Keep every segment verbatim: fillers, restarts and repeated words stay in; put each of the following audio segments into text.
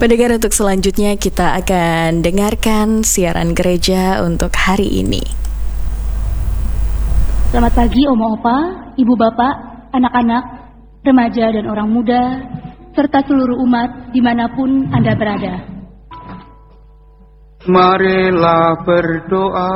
Pendengar, untuk selanjutnya kita akan dengarkan siaran gereja untuk hari ini. Selamat pagi Oma Opa, Ibu Bapak, anak-anak, remaja dan orang muda, serta seluruh umat dimanapun Anda berada. Marilah berdoa.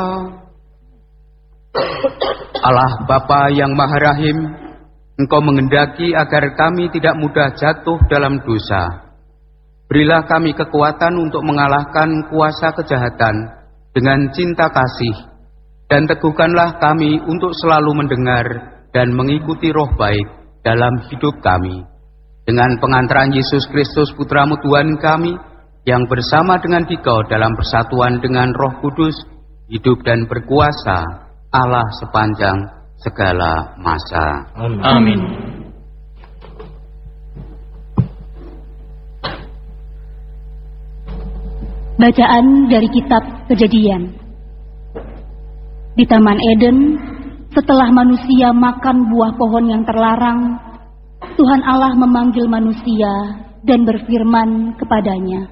Allah Bapa yang Maha Rahim, Engkau mengendaki agar kami tidak mudah jatuh dalam dosa. Berilah kami kekuatan untuk mengalahkan kuasa kejahatan dengan cinta kasih, dan teguhkanlah kami untuk selalu mendengar dan mengikuti roh baik dalam hidup kami. Dengan pengantaran Yesus Kristus Putramu Tuhan kami, yang bersama dengan Dikau dalam persatuan dengan Roh Kudus, hidup dan berkuasa Allah sepanjang segala masa. Amin. Amin. Bacaan dari kitab Kejadian. Di Taman Eden, setelah manusia makan buah pohon yang terlarang, Tuhan Allah memanggil manusia dan berfirman kepadanya,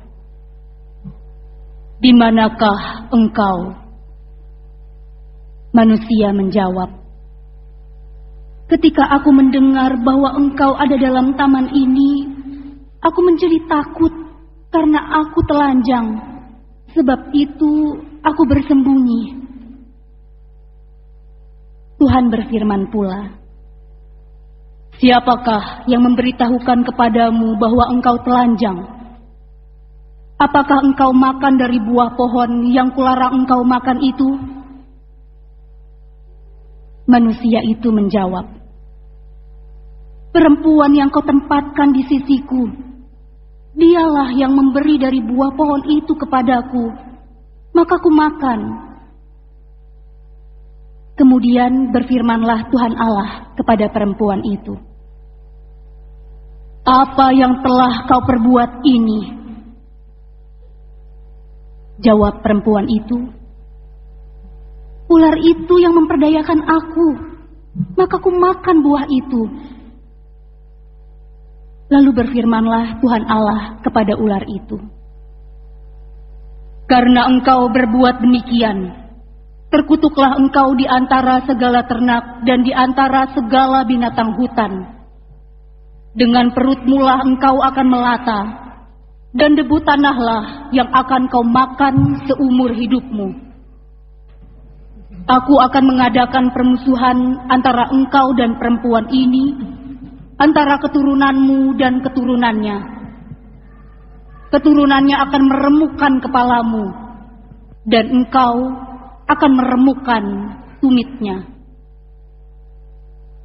"Di manakah engkau?" Manusia menjawab, "Ketika aku mendengar bahwa engkau ada dalam taman ini, aku menjadi takut karena aku telanjang. Sebab itu aku bersembunyi." Tuhan berfirman pula, "Siapakah yang memberitahukan kepadamu bahwa engkau telanjang? Apakah engkau makan dari buah pohon yang kularang engkau makan itu?" Manusia itu menjawab, "Perempuan yang kau tempatkan di sisiku, dialah yang memberi dari buah pohon itu kepadaku, maka ku makan." Kemudian berfirmanlah Tuhan Allah kepada perempuan itu, "Apa yang telah kau perbuat ini?" Jawab perempuan itu, "Ular itu yang memperdayakan aku, maka ku makan buah itu." Lalu berfirmanlah Tuhan Allah kepada ular itu, "Karena engkau berbuat demikian, terkutuklah engkau di antara segala ternak dan di antara segala binatang hutan. Dengan perutmu lah engkau akan melata, dan debu tanahlah yang akan kau makan seumur hidupmu. Aku akan mengadakan permusuhan antara engkau dan perempuan ini, antara keturunanmu dan keturunannya. Keturunannya akan meremukkan kepalamu, dan engkau akan meremukkan tumitnya."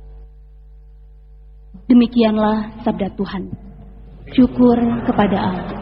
Demikianlah sabda Tuhan. Syukur kepada Allah.